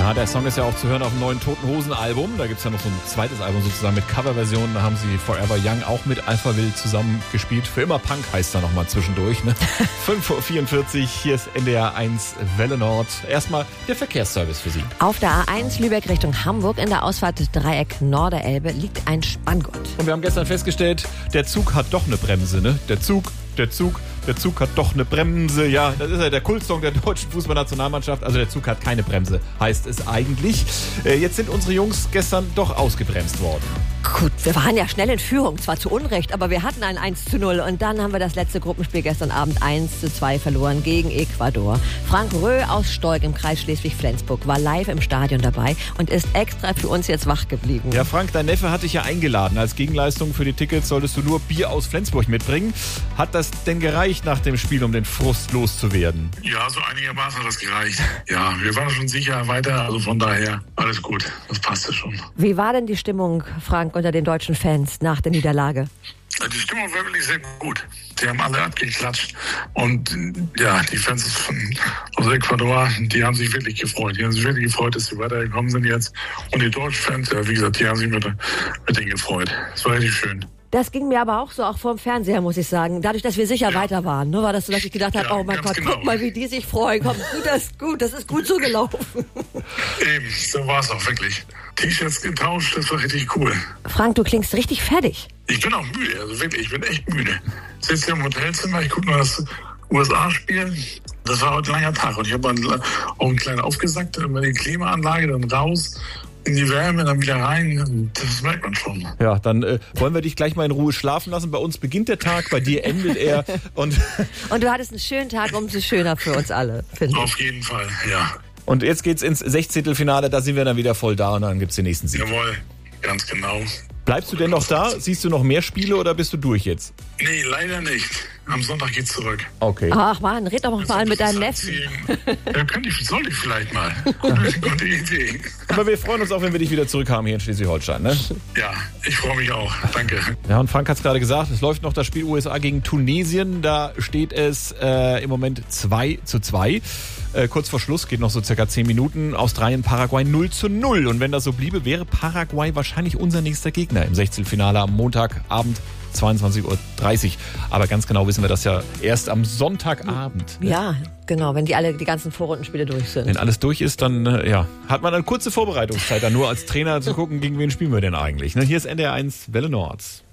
Ja, der Song ist ja auch zu hören auf dem neuen Toten Hosen Album. Da gibt es ja noch so ein zweites Album sozusagen mit Coverversionen. Da haben sie Forever Young auch mit Alpha Will zusammen gespielt. Für immer Punk heißt da nochmal zwischendurch. Ne? 5:44 Uhr, hier ist NDR 1 Welle Nord. Erstmal der Verkehrsservice für Sie. Auf der A1 Lübeck Richtung Hamburg in der Ausfahrt Dreieck Norderelbe liegt ein Spanngurt. Und wir haben gestern festgestellt, der Zug hat doch eine Bremse. Ne? Der Zug hat doch eine Bremse. Ja, das ist ja der Kultsong der deutschen Fußballnationalmannschaft. Also der Zug hat keine Bremse, heißt es eigentlich. Jetzt sind unsere Jungs gestern doch ausgebremst worden. Gut, wir waren ja schnell in Führung, zwar zu Unrecht, aber wir hatten ein 1:0 und dann haben wir das letzte Gruppenspiel gestern Abend 1:2 verloren gegen Ecuador. Frank Röh aus Stolk im Kreis Schleswig-Flensburg war live im Stadion dabei und ist extra für uns jetzt wach geblieben. Ja, Frank, dein Neffe hat dich ja eingeladen. Als Gegenleistung für die Tickets solltest du nur Bier aus Flensburg mitbringen. Hat das denn gereicht nach dem Spiel, um den Frust loszuwerden? Ja, so einigermaßen hat das gereicht. Ja, wir waren schon sicher weiter, also von daher alles gut. Das passte schon. Wie war denn die Stimmung, Frank, unter den deutschen Fans nach der Niederlage? Die Stimmung war wirklich sehr gut. Die haben alle abgeklatscht. Und ja, die Fans aus Ecuador, die haben sich wirklich gefreut. Die haben sich wirklich gefreut, dass sie weitergekommen sind jetzt. Und die deutschen Fans, ja, wie gesagt, die haben sich mit denen gefreut. Das war richtig schön. Das ging mir aber auch so, auch vor dem Fernseher, muss ich sagen. Dadurch, dass wir sicher weiter waren. Nur war das so, dass ich gedacht habe, oh mein Gott, genau. Guck mal, wie die sich freuen. Komm, das ist gut so gelaufen. Eben, so war es auch wirklich. T-Shirts getauscht, das war richtig cool. Frank, du klingst richtig fertig. Ich bin auch müde, also wirklich, ich bin echt müde. Ich sitze hier im Hotelzimmer, ich gucke mal das USA-Spiel. Das war heute ein langer Tag und ich habe auch einen kleinen aufgesackt, immer die Klimaanlage, dann raus. In die Wärme, dann wieder rein, das merkt man schon. Ja, dann wollen wir dich gleich mal in Ruhe schlafen lassen. Bei uns beginnt der Tag, bei dir endet er. Und du hattest einen schönen Tag, umso schöner für uns alle, finde ich. Auf jeden Fall, ja. Und jetzt geht's ins 16. Da sind wir dann wieder voll da und dann gibt's den nächsten Sieg. Jawohl, ganz genau. Bleibst du denn noch da? Siehst du noch mehr Spiele oder bist du durch jetzt? Nee, leider nicht. Am Sonntag geht's zurück. Okay. Ach Mann, red doch mal mit deinem Neffen. Ja, sollte ich vielleicht mal. Gute Idee. Aber wir freuen uns auch, wenn wir dich wieder zurückhaben hier in Schleswig-Holstein, ne? Ja, ich freue mich auch. Danke. Ja, und Frank hat es gerade gesagt, es läuft noch das Spiel USA gegen Tunesien. Da steht es im Moment 2:2. Kurz vor Schluss, geht noch so circa 10 Minuten. Australien, Paraguay 0:0. Und wenn das so bliebe, wäre Paraguay wahrscheinlich unser nächster Gegner im 16. am Montagabend 22:30 Uhr. Aber ganz genau wissen wir das ja erst am Sonntagabend. Ja, genau, wenn die ganzen Vorrundenspiele durch sind. Wenn alles durch ist, dann hat man eine kurze Vorbereitungszeit, dann nur als Trainer zu gucken, gegen wen spielen wir denn eigentlich. Ne? Hier ist NDR 1 Welle Nord.